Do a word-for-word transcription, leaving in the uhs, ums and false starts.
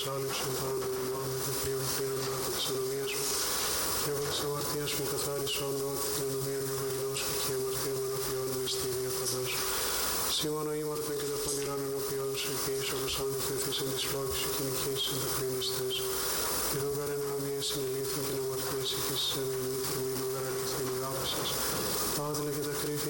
εξάλληψον πάνω ημών με το πλοίο πλήρων από της ανομίας μου, και από της αμαρτίας μου καθάρισον ότι την ανομία μου εγνώσω και η αμαρτία μου ενώπιόν μου εις τη Αγία φαντάσου. Σήμωνο ήμαρτον και τα πονηρών ενώπιόν σου, και εις όπως αν θεθήσαν της φλόγης σου και νικήσεις τα κρίνεστες. Και εδώ γαρ εν αμίας συνελήφθην την αμαρτία σου και στις εμμηνήτρου μου, είμαι γαρ αλήθεια εν αγάπησας. Άδελα και τα κρίθη